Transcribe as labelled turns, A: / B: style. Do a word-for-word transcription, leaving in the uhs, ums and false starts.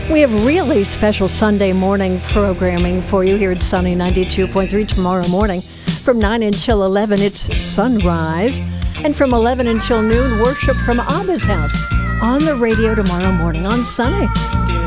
A: We have really special Sunday morning programming for you here at Sunny ninety-two point three tomorrow morning. From nine until eleven, it's Sunrise. And from eleven until noon, worship from Abba's house on the radio tomorrow morning on Sunny.